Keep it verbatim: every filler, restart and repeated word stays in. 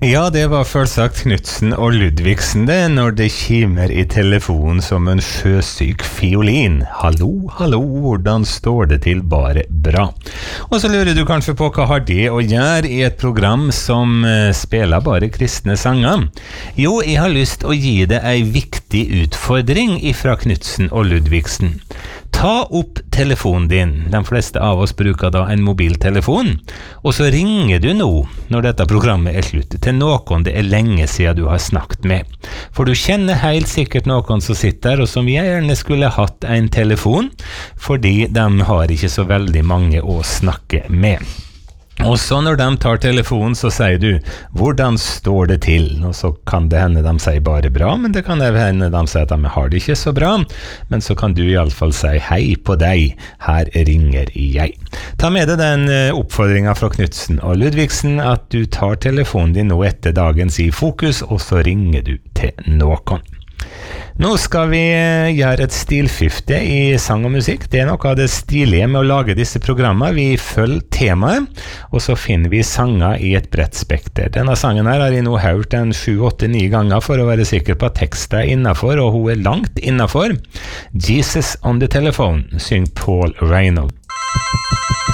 Ja, det var selvsagt Knudsen og Ludvigsen det, når det kimer i telefonen som en sjøsyk fiolin. Hallo, hallo, hvordan står det til? Bare bra. Og så lurer du kanskje på hva har det å gjøre i et program som uh, spiller bare kristne sanger? Jo, jeg har lyst å gi deg en viktig utfordring ifra Knudsen og Ludvigsen. Ta opp telefonen din. De fleste av oss bruker da en mobiltelefon. Og så ringer du nå, når dette programmet er slutt, til noen det er lenge siden du har snakket med. For du kjenner helt sikkert noen som sitter og som gjerne skulle hatt en telefon, fordi de har ikke så veldig mange å snakke med. Og så når de tar telefonen så sier du, hvordan står det til? Og så kan det hende de sier bare bra, men det kan det hende de sier at de har det ikke så bra. Men så kan du i alle fall si hei på deg, her ringer jeg. Ta med deg den oppfordringen fra Knudsen og Ludvigsen at du tar telefonen din nå etter dagens i fokus, og så ringer du til noen. Nå skal vi gjøre et stilskifte i sang og musikk. Det er noe av det stilige med å lage disse programmene. Vi følger temaet, og så finner vi sanger i et bredt spekter. Denne sangen her har jeg nå hørt en sju, åtte, ni ganger for å være sikker på at teksten er innenfor, og hun er langt innenfor. Jesus on the Telephone, syng Paul Reynolds.